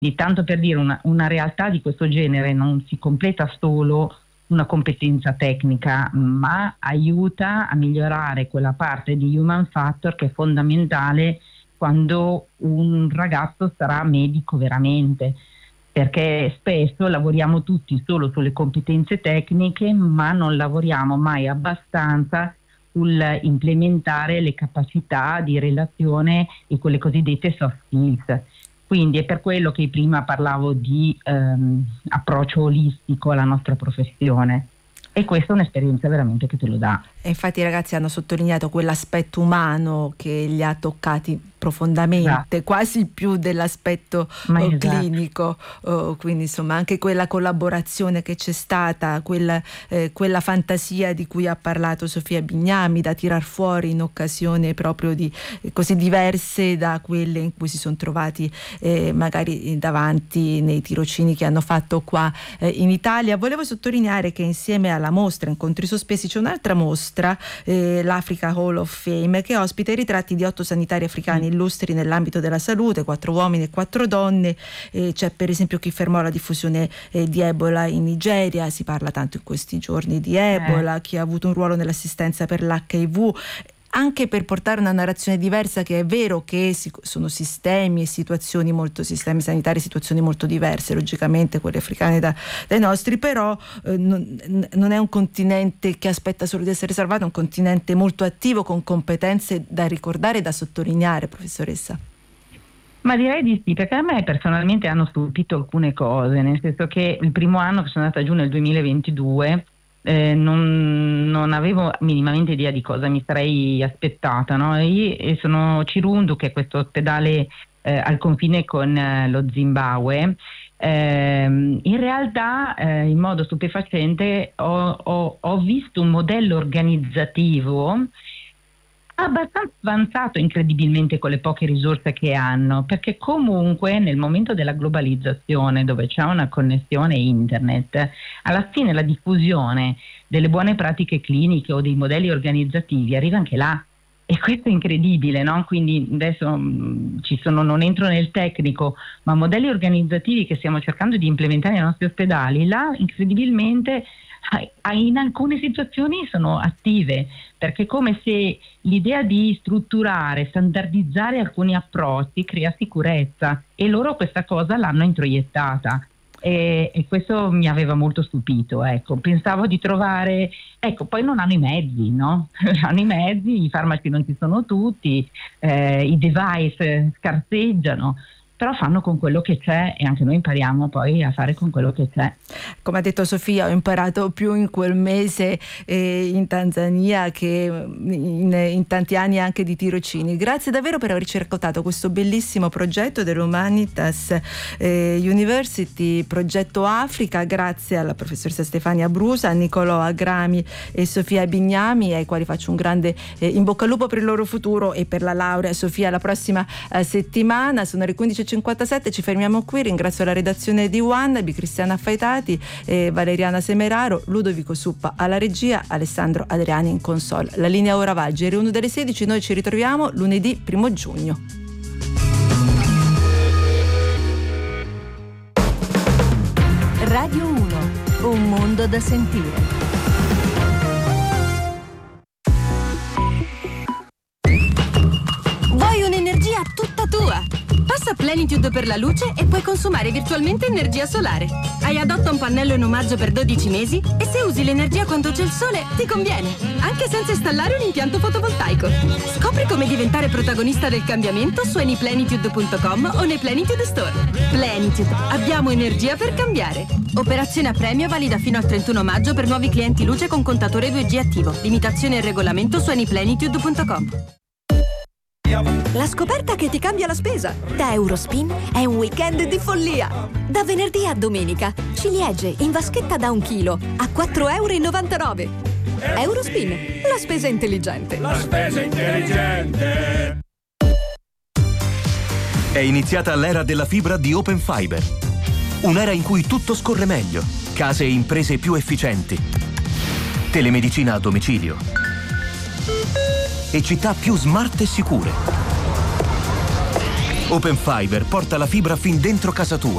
Di tanto per dire, una realtà di questo genere non si completa solo una competenza tecnica, ma aiuta a migliorare quella parte di human factor che è fondamentale quando un ragazzo sarà medico veramente, perché spesso lavoriamo tutti solo sulle competenze tecniche, ma non lavoriamo mai abbastanza sul implementare le capacità di relazione e quelle cosiddette soft skills. Quindi è per quello che prima parlavo di approccio olistico alla nostra professione, e questa è un'esperienza veramente che te lo dà. E infatti i ragazzi hanno sottolineato quell'aspetto umano che li ha toccati profondamente, esatto, quasi più dell'aspetto clinico, quindi insomma anche quella collaborazione che c'è stata, quella fantasia di cui ha parlato Sofia Bignami, da tirar fuori in occasioni proprio di così diverse da quelle in cui si sono trovati magari davanti nei tirocini che hanno fatto qua in Italia. Volevo sottolineare che insieme alla mostra Incontri Sospesi c'è un'altra mostra, l'Africa Hall of Fame, che ospita i ritratti di 8 sanitari africani illustri nell'ambito della salute, 4 uomini e 4 donne. C'è per esempio chi fermò la diffusione di Ebola in Nigeria, si parla tanto in questi giorni di Ebola, chi ha avuto un ruolo nell'assistenza per l'HIV, anche per portare una narrazione diversa, che è vero che sono sistemi sanitari, situazioni molto diverse, logicamente quelle africane dai nostri, però non è un continente che aspetta solo di essere salvato, è un continente molto attivo, con competenze da ricordare e da sottolineare, professoressa. Ma direi di sì, perché a me personalmente hanno stupito alcune cose, nel senso che il primo anno che sono andata giù nel 2022 non avevo minimamente idea di cosa mi sarei aspettata, no? E sono Chirundu, che è questo ospedale al confine con lo Zimbabwe. In realtà in modo stupefacente ho visto un modello organizzativo abbastanza avanzato, incredibilmente, con le poche risorse che hanno, perché comunque nel momento della globalizzazione, dove c'è una connessione internet, alla fine la diffusione delle buone pratiche cliniche o dei modelli organizzativi arriva anche là, e questo è incredibile, no? Quindi adesso non entro nel tecnico, ma modelli organizzativi che stiamo cercando di implementare nei nostri ospedali, là incredibilmente in alcune situazioni sono attive, perché è come se l'idea di strutturare, standardizzare alcuni approcci crea sicurezza, e loro questa cosa l'hanno introiettata, e questo mi aveva molto stupito, ecco. Pensavo di trovare, poi non hanno i mezzi, no? Hanno i mezzi, i farmaci non ci sono tutti, i device scarseggiano, però fanno con quello che c'è, e anche noi impariamo poi a fare con quello che c'è. Come ha detto Sofia, ho imparato più in quel mese in Tanzania che in tanti anni anche di tirocini. Grazie davvero per averci raccontato questo bellissimo progetto dell'Humanitas University, progetto Africa. Grazie alla professoressa Stefania Brusa, a Nicolò Agrami e Sofia Bignami, ai quali faccio un grande in bocca al lupo per il loro futuro e per la laurea. Sofia, la prossima settimana. Sono le 15:57, ci fermiamo qui. Ringrazio la redazione di One, Cristiana Faitati, Valeriana Semeraro, Ludovico Suppa alla regia, Alessandro Adriani in console. La linea ora va al GR1 delle 16, noi ci ritroviamo lunedì 1 giugno. Radio 1, un mondo da sentire. Vuoi un'energia tutta tua? Passa Plenitude per la luce e puoi consumare virtualmente energia solare. Hai adotta un pannello in omaggio per 12 mesi e se usi l'energia quando c'è il sole ti conviene, anche senza installare un impianto fotovoltaico. Scopri come diventare protagonista del cambiamento su anyplenitude.com o nei Plenitude Store. Plenitude, abbiamo energia per cambiare. Operazione a premio valida fino al 31 maggio per nuovi clienti luce con contatore 2G attivo. Limitazione e regolamento su anyplenitude.com. La scoperta che ti cambia la spesa. Da Eurospin è un weekend di follia. Da venerdì a domenica, ciliegie in vaschetta da 1 chilo a 4,99 €. Eurospin, la spesa intelligente. La spesa intelligente. È iniziata l'era della fibra di Open Fiber. Un'era in cui tutto scorre meglio, case e imprese più efficienti, telemedicina a domicilio e città più smart e sicure. Open Fiber porta la fibra fin dentro casa tua.